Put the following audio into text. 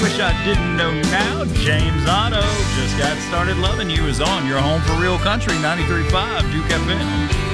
Wish I Didn't Know Now. James Otto, Just Got Started Loving You is on your home for real country, 93.5 Duke FM.